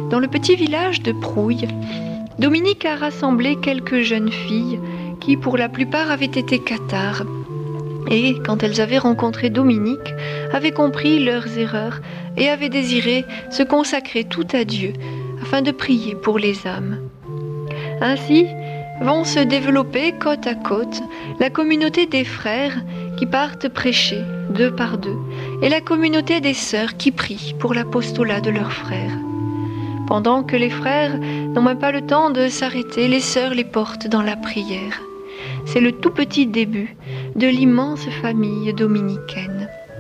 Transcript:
dans le petit village de Prouille, Dominique a rassemblé quelques jeunes filles qui, pour la plupart, avaient été cathares. Et, quand elles avaient rencontré Dominique, avaient compris leurs erreurs et avaient désiré se consacrer tout à Dieu afin de prier pour les âmes. Ainsi vont se développer côte à côte la communauté des frères qui partent prêcher deux par deux et la communauté des sœurs qui prient pour l'apostolat de leurs frères. Pendant que les frères n'ont même pas le temps de s'arrêter, les sœurs les portent dans la prière. C'est le tout petit début de l'immense famille dominicaine.